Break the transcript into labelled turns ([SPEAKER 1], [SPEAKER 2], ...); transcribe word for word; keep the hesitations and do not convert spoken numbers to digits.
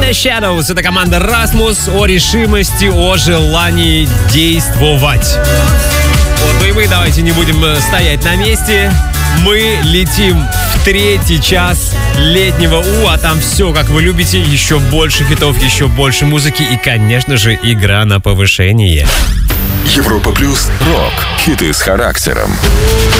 [SPEAKER 1] The Shadows. Это команда Rasmus о решимости, о желании действовать. Вот, ну и мы давайте не будем стоять на месте. Мы летим в третий час летнего У, а там все, как вы любите, еще больше хитов, еще больше музыки и, конечно же, игра на повышение.
[SPEAKER 2] Европа плюс рок. Хиты с характером.